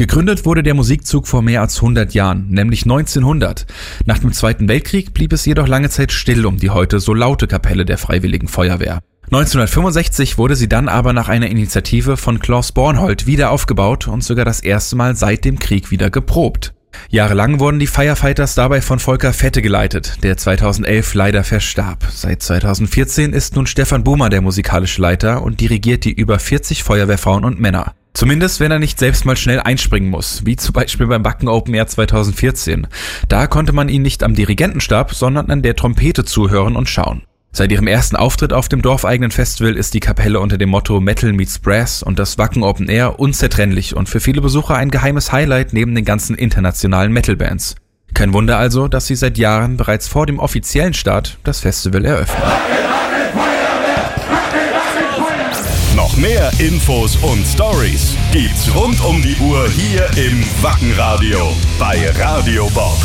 Gegründet wurde der Musikzug vor mehr als 100 Jahren, nämlich 1900. Nach dem Zweiten Weltkrieg blieb es jedoch lange Zeit still um die heute so laute Kapelle der Freiwilligen Feuerwehr. 1965 wurde sie dann aber nach einer Initiative von Klaus Bornhold wieder aufgebaut und sogar das erste Mal seit dem Krieg wieder geprobt. Jahrelang wurden die Firefighters dabei von Volker Fette geleitet, der 2011 leider verstarb. Seit 2014 ist nun Stefan Buhmer der musikalische Leiter und dirigiert die über 40 Feuerwehrfrauen und Männer. Zumindest wenn er nicht selbst mal schnell einspringen muss, wie zum Beispiel beim Wacken Open Air 2014. Da konnte man ihn nicht am Dirigentenstab, sondern an der Trompete zuhören und schauen. Seit ihrem ersten Auftritt auf dem dorfeigenen Festival ist die Kapelle unter dem Motto Metal meets Brass und das Wacken Open Air unzertrennlich und für viele Besucher ein geheimes Highlight neben den ganzen internationalen Metal-Bands. Kein Wunder also, dass sie seit Jahren bereits vor dem offiziellen Start das Festival eröffnen. Noch mehr Infos und Stories gibt's rund um die Uhr hier im Wackenradio bei Radio Bob.